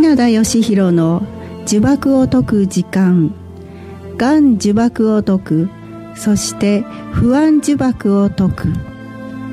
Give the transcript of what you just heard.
田義弘の呪縛を解く時間、がん呪縛を解く、そして不安呪縛を解く。